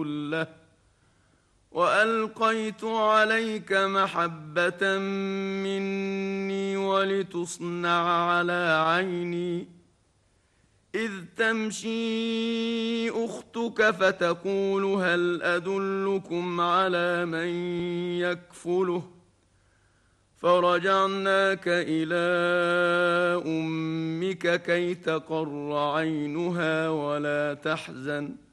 له وألقيت عليك محبة مني ولتصنع على عيني إذ تمشي أختك فتقول هل أدلكم على من يكفله فرجعناك إلى أمك كي تقر عينها ولا تحزن